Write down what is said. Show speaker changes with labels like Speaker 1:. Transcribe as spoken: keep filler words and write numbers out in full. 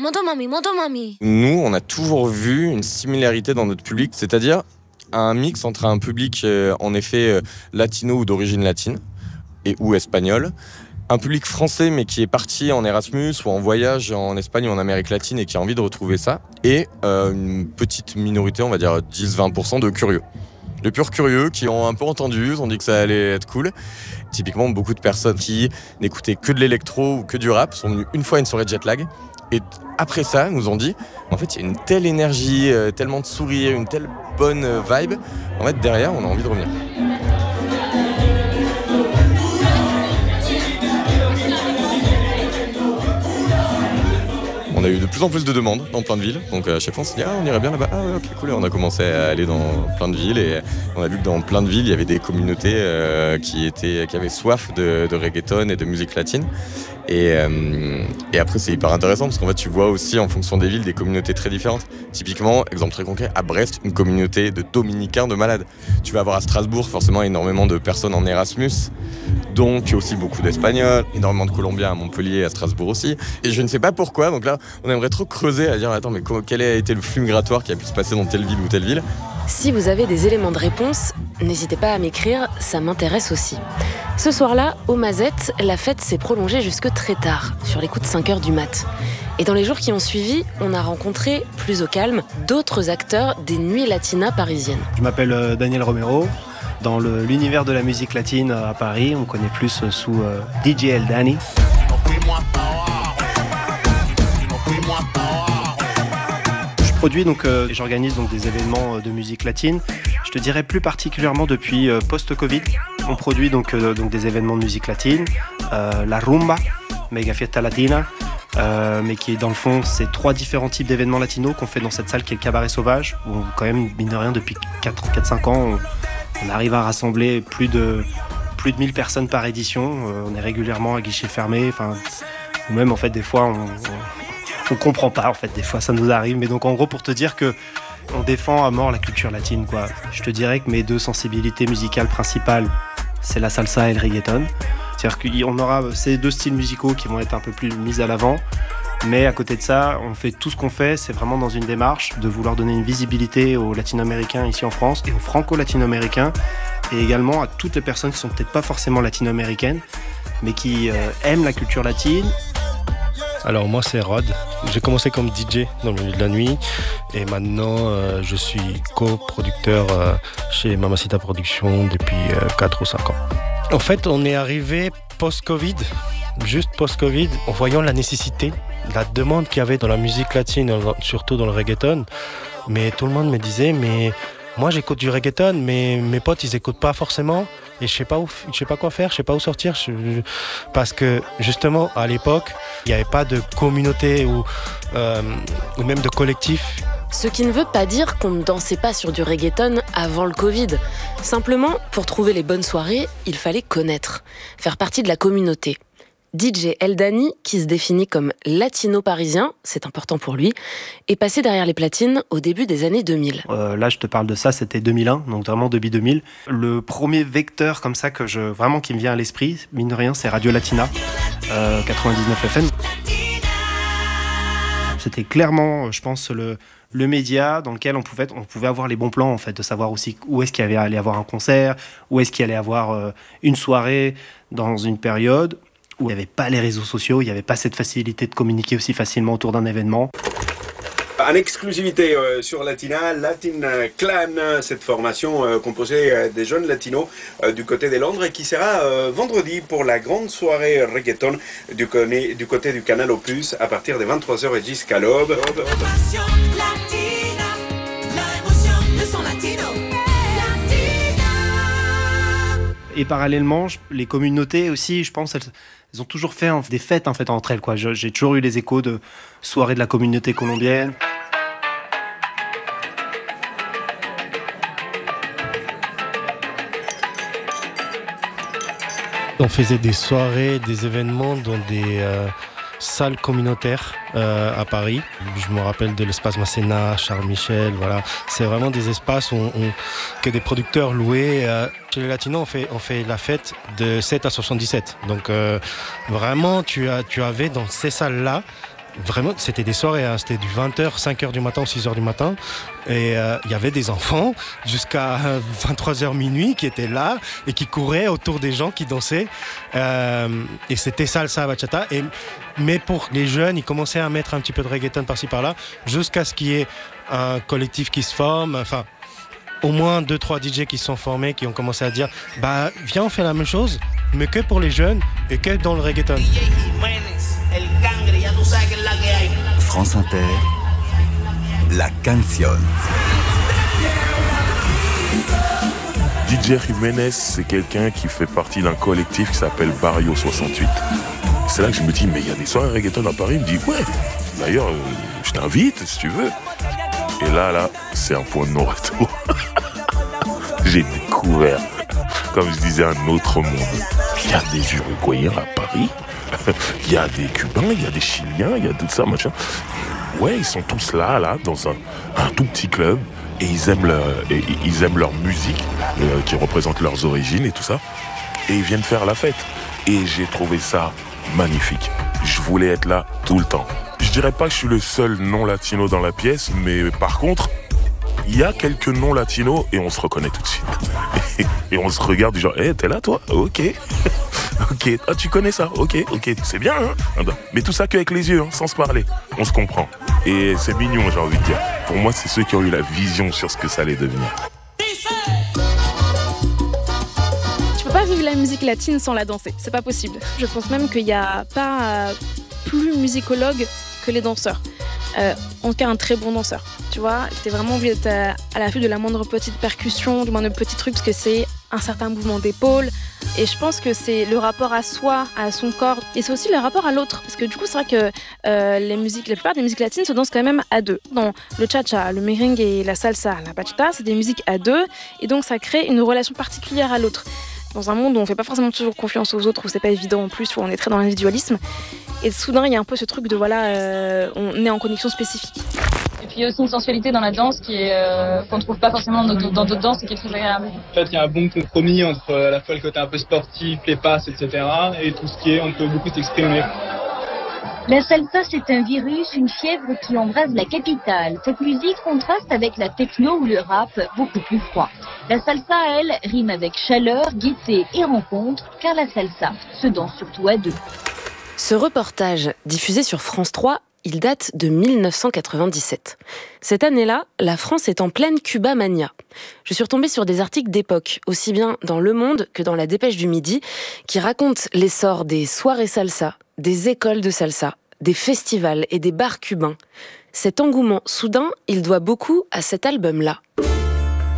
Speaker 1: Motomami, Motomami.
Speaker 2: Nous, on a toujours vu une similarité dans notre public, c'est-à-dire un mix entre un public, euh, en effet, euh, latino ou d'origine latine, et ou espagnol, un public français mais qui est parti en Erasmus ou en voyage en Espagne ou en Amérique latine et qui a envie de retrouver ça, et euh, une petite minorité, on va dire dix à vingt pour cent de curieux. De purs curieux qui ont un peu entendu, ont dit que ça allait être cool. Typiquement, beaucoup de personnes qui n'écoutaient que de l'électro ou que du rap sont venues une fois à une soirée de jet lag. Et après ça, nous ont dit, en fait, il y a une telle énergie, euh, tellement de sourires, une telle bonne euh, vibe. En fait, derrière, on a envie de revenir. On a eu de plus en plus de demandes dans plein de villes, donc à chaque fois on s'est dit ah on irait bien là-bas, ah ouais ok cool, et on a commencé à aller dans plein de villes et on a vu que dans plein de villes il y avait des communautés euh, qui, étaient, qui avaient soif de, de reggaeton et de musique latine. Et, euh, et après c'est hyper intéressant parce qu'en fait tu vois aussi en fonction des villes des communautés très différentes. Typiquement, exemple très concret, à Brest, une communauté de dominicains de malades. Tu vas avoir à Strasbourg forcément énormément de personnes en Erasmus, donc aussi beaucoup d'Espagnols, énormément de Colombiens à Montpellier, à Strasbourg aussi. Et je ne sais pas pourquoi, donc là on aimerait trop creuser à dire attends mais quel a été le flux migratoire qui a pu se passer dans telle ville ou telle ville.
Speaker 3: Si vous avez des éléments de réponse, n'hésitez pas à m'écrire, ça m'intéresse aussi. Ce soir-là, au Mazette, la fête s'est prolongée jusque très tard, sur les coups de cinq heures du mat'. Et dans les jours qui ont suivi, on a rencontré, plus au calme, d'autres acteurs des nuits latinas parisiennes.
Speaker 4: Je m'appelle Daniel Romero. Dans le, l'univers de la musique latine à Paris, on me connaît plus sous euh, D J Eldani. Je produis donc, euh, j'organise donc des événements de musique latine. Je te dirais plus particulièrement depuis euh, post-Covid. On produit donc, euh, donc des événements de musique latine, euh, la rumba, Mega Fiesta Latina, euh, mais qui est dans le fond, c'est trois différents types d'événements latinos qu'on fait dans cette salle qui est le Cabaret Sauvage, où quand même, mine de rien, depuis quatre à cinq ans, on, on arrive à rassembler plus de, plus de mille personnes par édition. Euh, on est régulièrement à guichet fermé, enfin, ou même en fait des fois, on, on on comprend pas en fait, des fois ça nous arrive, mais donc en gros pour te dire que on défend à mort la culture latine quoi. Je te dirais que mes deux sensibilités musicales principales c'est la salsa et le reggaeton, c'est-à-dire qu'on aura ces deux styles musicaux qui vont être un peu plus mis à l'avant, mais à côté de ça on fait tout ce qu'on fait, c'est vraiment dans une démarche de vouloir donner une visibilité aux latino-américains ici en France et aux franco-latino-américains et également à toutes les personnes qui sont peut-être pas forcément latino-américaines mais qui euh, aiment la culture latine.
Speaker 5: Alors moi c'est Rod, j'ai commencé comme D J dans le milieu de la nuit et maintenant euh, je suis coproducteur euh, chez Mamacita Productions depuis euh, quatre ou cinq ans. En fait on est arrivé post-Covid, juste post-Covid, en voyant la nécessité, la demande qu'il y avait dans la musique latine, surtout dans le reggaeton, mais tout le monde me disait mais moi j'écoute du reggaeton mais mes potes ils écoutent pas forcément. Et je sais pas où, je sais pas quoi faire, je sais pas où sortir, je, je, parce que justement à l'époque il n'y avait pas de communauté ou, euh, ou même de collectif.
Speaker 3: Ce qui ne veut pas dire qu'on ne dansait pas sur du reggaeton avant le Covid. Simplement, pour trouver les bonnes soirées, il fallait connaître, faire partie de la communauté. D J Eldani, qui se définit comme latino-parisien, c'est important pour lui, est passé derrière les platines au début des années deux mille.
Speaker 4: Euh, là, je te parle de ça, c'était deux mille un, donc vraiment début deux mille. Le premier vecteur comme ça que je, vraiment qui me vient à l'esprit, mine de rien, c'est Radio Latina, euh, quatre-vingt-dix-neuf F M. C'était clairement, je pense, le, le média dans lequel on pouvait, on pouvait avoir les bons plans, en fait, de savoir aussi où est-ce qu'il y allait avoir un concert, où est-ce qu'il allait avoir euh, une soirée dans une période où il n'y avait pas les réseaux sociaux, il n'y avait pas cette facilité de communiquer aussi facilement autour d'un événement.
Speaker 6: En exclusivité euh, sur Latina, Latin Clan, cette formation euh, composée euh, des jeunes latinos euh, du côté de Londres et qui sera euh, vendredi pour la grande soirée reggaeton du, côté, du côté du Canal Opus à partir de vingt-trois heures jusqu'à l'aube.
Speaker 4: Et parallèlement, les communautés aussi, je pense, elles, elles ont toujours fait des fêtes en fait, entre elles. Quoi. J'ai toujours eu les échos de soirées de la communauté colombienne.
Speaker 5: On faisait des soirées, des événements dans des euh, salles communautaires euh, à Paris. Je me rappelle de l'espace Masséna, Charles Michel, voilà. C'est vraiment des espaces où on, que des producteurs louaient. Euh, chez les Latinos, on fait, on fait la fête de sept à soixante-dix-sept. Donc euh, vraiment, tu, as, tu avais dans ces salles-là vraiment, c'était des soirées, hein. C'était du vingt heures, cinq heures du matin ou six heures du matin. Et il euh, y avait des enfants jusqu'à vingt-trois heures minuit qui étaient là et qui couraient autour des gens qui dansaient. Euh, et c'était salsa, bachata. Et, mais pour les jeunes, ils commençaient à mettre un petit peu de reggaeton par-ci par-là jusqu'à ce qu'il y ait un collectif qui se forme. Enfin, au moins deux trois D J qui se sont formés, qui ont commencé à dire bah viens, on fait la même chose, mais que pour les jeunes et que dans le reggaeton.
Speaker 1: France Inter, la canción.
Speaker 7: D J Jiménez, c'est quelqu'un qui fait partie d'un collectif qui s'appelle Barrio soixante-huit. C'est là que je me dis, mais il y a des soirées reggaeton à Paris. Il me dit, ouais, d'ailleurs, euh, je t'invite si tu veux. Et là, là, c'est un point de non-retour. J'ai découvert, comme je disais, un autre monde. Il y a des Uruguayens à Paris. Il y a des Cubains, il y a des Chiliens, il y a tout ça, machin. Ouais, ils sont tous là, là, dans un, un tout petit club. Et ils aiment leur, et ils aiment leur musique, euh, qui représente leurs origines et tout ça. Et ils viennent faire la fête. Et j'ai trouvé ça magnifique. Je voulais être là tout le temps. Je dirais pas que je suis le seul non-latino dans la pièce, mais par contre, il y a quelques non-latinos et on se reconnaît tout de suite. Et on se regarde du genre, hé, hey, t'es là toi ? Ok. Ok. Ah, tu connais ça ? Ok, ok. C'est bien, hein ? Mais tout ça qu'avec les yeux, hein, sans se parler. On se comprend. Et c'est mignon, j'ai envie de dire. Pour moi, c'est ceux qui ont eu la vision sur ce que ça allait devenir.
Speaker 8: Tu peux pas vivre la musique latine sans la danser. C'est pas possible. Je pense même qu'il n'y a pas plus musicologue que les danseurs. Euh, en tout cas, un très bon danseur. Tu vois, t'es vraiment obligé d'être à l'affût de la moindre petite percussion, du moindre petit truc, parce que c'est un certain mouvement d'épaule. Et je pense que c'est le rapport à soi, à son corps, et c'est aussi le rapport à l'autre. Parce que du coup, c'est vrai que euh, les musiques, la plupart des musiques latines se dansent quand même à deux. Dans le cha-cha, le merengue et la salsa, la bachata, c'est des musiques à deux, et donc ça crée une relation particulière à l'autre. Dans un monde où on fait pas forcément toujours confiance aux autres, où c'est pas évident en plus, où on est très dans l'individualisme. Et soudain, il y a un peu ce truc de voilà, euh, on est en connexion spécifique.
Speaker 9: Et puis il y a aussi une sensualité dans la danse qui est, euh, qu'on ne trouve pas forcément dans, dans d'autres danses et qui est très agréable.
Speaker 10: En fait, il y a un bon compromis entre à la fois le côté un peu sportif, les passes, et cetera, et tout ce qui est, on peut beaucoup s'exprimer.
Speaker 11: La salsa, c'est un virus, une fièvre qui embrase la capitale. Cette musique contraste avec la techno ou le rap, beaucoup plus froid. La salsa, elle, rime avec chaleur, gaieté et rencontre, car la salsa se danse surtout à deux.
Speaker 3: Ce reportage, diffusé sur France trois, il date de mille neuf cent quatre-vingt-dix-sept. Cette année-là, la France est en pleine Cuba-mania. Je suis retombée sur des articles d'époque, aussi bien dans Le Monde que dans la Dépêche du Midi, qui racontent l'essor des soirées salsa, des écoles de salsa, des festivals et des bars cubains. Cet engouement soudain, il doit beaucoup à cet album-là.